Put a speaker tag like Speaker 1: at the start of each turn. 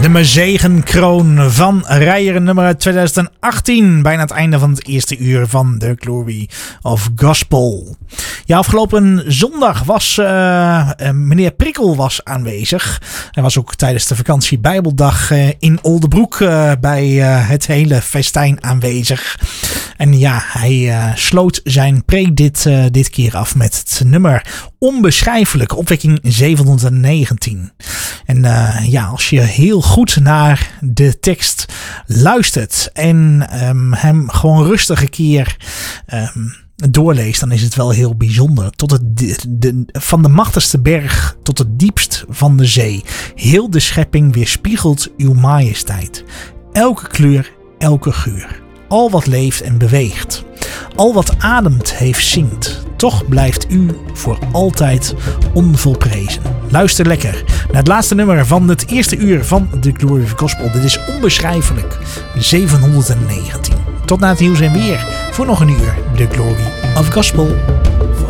Speaker 1: nummer Zegenkroon van Reijer, nummer 2018. Bijna het einde van het eerste uur van The Glory of Gospel. Ja, afgelopen zondag was meneer Prikkel was aanwezig. Hij was ook tijdens de vakantie Bijbeldag in Oldebroek bij het hele festijn aanwezig. En ja, hij sloot zijn preek dit keer af met het nummer Onbeschrijfelijk, opwekking 719. En ja, als je heel goed naar de tekst luistert en hem gewoon rustig een keer doorleest, dan is het wel heel bijzonder. Van de machtigste berg tot het diepst van de zee. Heel de schepping weerspiegelt uw majesteit. Elke kleur, elke geur. Al wat leeft en beweegt. Al wat ademt heeft zingt. Toch blijft u voor altijd onvolprezen. Luister lekker naar het laatste nummer van het eerste uur van The Glory of Gospel. Dit is Onbeschrijfelijk 719. Tot na het nieuws en weer voor nog een uur The Glory of Gospel.